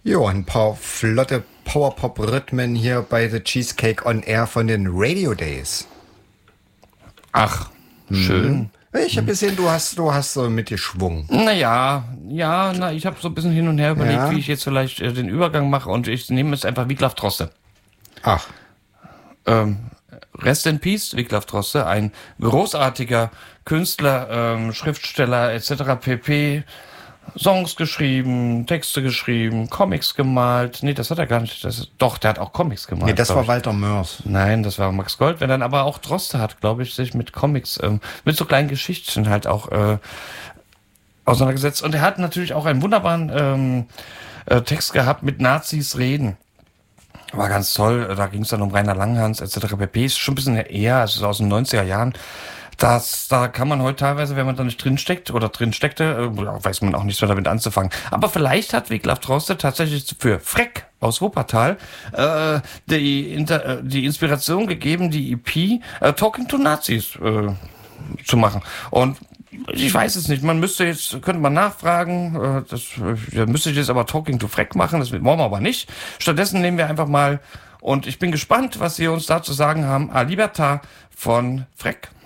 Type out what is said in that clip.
Jo, ein paar flotte Powerpop-Rhythmen hier bei The Cheesecake on Air von den Radio Days. Ach, schön. Ich habe gesehen, du hast so mitgeschwungen. Naja, ich habe so ein bisschen hin und her überlegt, Ja. wie ich jetzt vielleicht den Übergang mache und ich nehme es einfach Wiglaf Droste. Ach, Rest in Peace, Wiglaf Droste, ein großartiger Künstler, Schriftsteller etc. pp. Songs geschrieben, Texte geschrieben, Comics gemalt. Nee, das hat er gar nicht. Doch, der hat auch Comics gemalt. nee, das glaub war ich. Walter Mörs. Nein, das war Max Gold. Wer dann aber auch Droste hat, glaube ich, sich mit Comics, mit so kleinen Geschichten halt auch auseinandergesetzt. Und er hat natürlich auch einen wunderbaren Text gehabt mit Nazis reden. War ganz toll. Da ging es dann um Rainer Langhans etc. pp. Ist schon ein bisschen eher, also aus den 90er Jahren. Da kann man heute teilweise, wenn man da nicht drinsteckt oder drinsteckte, weiß man auch nicht, so damit anzufangen. Aber vielleicht hat Wiglaf Droste tatsächlich für Freck aus Wuppertal die Inspiration gegeben, die EP Talking to Nazis zu machen. Und ich weiß es nicht. Könnte man nachfragen. Da müsste ich jetzt aber Talking to Freck machen. Das wollen wir aber nicht. Stattdessen nehmen wir einfach mal, und ich bin gespannt, was Sie uns da zu sagen haben, A Libertà von Freck.